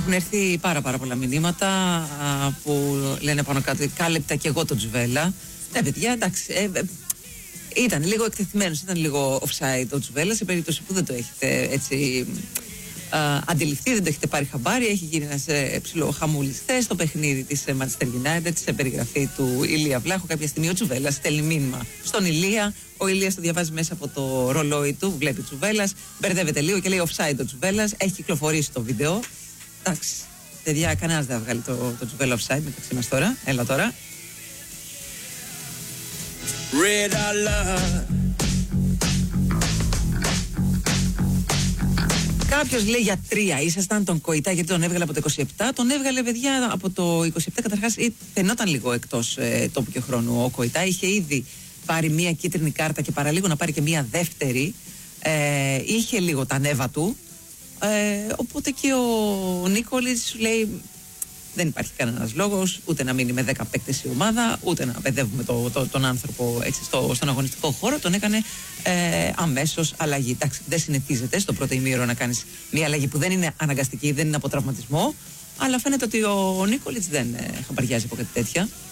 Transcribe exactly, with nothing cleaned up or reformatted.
Έχουν έρθει πάρα πάρα πολλά μηνύματα α, που λένε πάνω κάτω κάλεπτα και εγώ τον Τζουβέλα. Ναι παιδιά, εντάξει, ε, ε, ήταν λίγο εκτεθειμένος, ήταν λίγο offside ο Τζουβέλα, σε περίπτωση που δεν το έχετε έτσι α, αντιληφθεί, δεν το έχετε πάρει χαμπάρι. Έχει γίνει ένας ε, ψηλό χαμούλης χθες στο παιχνίδι της ε, Manchester United, σε περιγραφή του Ηλία Βλάχου. Κάποια στιγμή ο Τζουβέλας στέλνει μήνυμα στον Ηλία. Ο Ηλίας το διαβάζει μέσα από το ρολόι του, βλέπει Τζουβέλας, μπερδεύεται λίγο και λέει offside ο Τζουβέλας. Έχει κυκλοφορήσει το βίντεο. Εντάξει, παιδιά, κανένας δεν θα βγάλει το, το Τζουβέλα offside μεταξύ μας τώρα. Έλα τώρα. Red alert. Κάποιος λέει για τρία, ήσασταν τον Κοϊτά γιατί τον έβγαλε από το είκοσι επτά. Τον έβγαλε, παιδιά, από το είκοσι επτά. Καταρχάς φαινόταν λίγο εκτός ε, τόπου και χρόνου ο Κοϊτά. Είχε ήδη πάρει μία κίτρινη κάρτα και παραλίγο να πάρει και μία δεύτερη. Ε, είχε λίγο τα νεύα του. Ε, οπότε και ο Νίκολιτς σου λέει δεν υπάρχει κανένας λόγος ούτε να μείνει με δέκα παίκτες η ομάδα, ούτε να παιδεύουμε το, το, τον άνθρωπο έτσι, στο, στον αγωνιστικό χώρο. Τον έκανε ε, αμέσως αλλαγή. Εντάξει, δεν συνηθίζεται στο πρώτο ημίωρο να κάνεις μια αλλαγή που δεν είναι αναγκαστική, δεν είναι από τραυματισμό, αλλά φαίνεται ότι ο, ο Νίκολιτς δεν ε, χαμπαριάζει από κάτι τέτοια.